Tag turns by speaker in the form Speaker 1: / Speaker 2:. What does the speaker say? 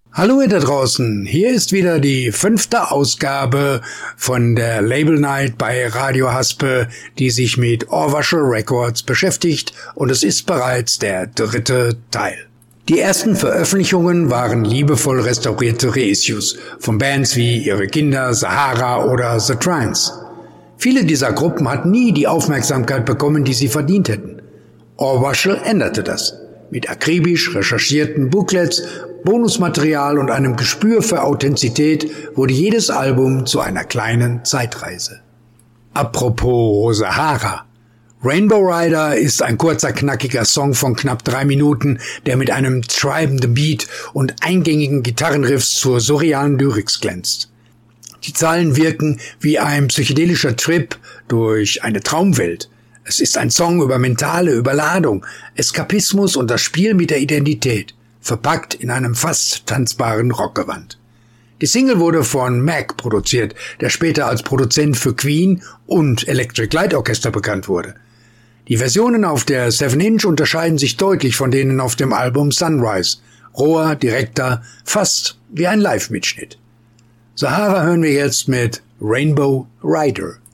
Speaker 1: Hallo ihr da draußen, hier ist wieder die 5. Ausgabe von der Label Night bei Radio Haspe, die sich mit Orvachel Records beschäftigt, und es ist bereits der 3. Teil. Die ersten Veröffentlichungen waren liebevoll restaurierte Reissues von Bands wie Ihre Kinder, Sahara oder The Trance. Viele dieser Gruppen hatten nie die Aufmerksamkeit bekommen, die sie verdient hätten. Orvachel änderte das. Mit akribisch recherchierten Booklets, Bonusmaterial und einem Gespür für Authentizität wurde jedes Album zu einer kleinen Zeitreise. Apropos Sahara. Rainbow Rider ist ein kurzer, knackiger Song von knapp 3 Minuten, der mit einem treibenden Beat und eingängigen Gitarrenriffs zur surrealen Lyrics glänzt. Die Zeilen wirken wie ein psychedelischer Trip durch eine Traumwelt. Es ist ein Song über mentale Überladung, Eskapismus und das Spiel mit der Identität, verpackt in einem fast tanzbaren Rockgewand. Die Single wurde von Mac produziert, der später als Produzent für Queen und Electric Light Orchestra bekannt wurde. Die Versionen auf der 7-Inch unterscheiden sich deutlich von denen auf dem Album Sunrise. Roher, direkter, fast wie ein Live-Mitschnitt. Sahara hören wir jetzt mit Rainbow Rider.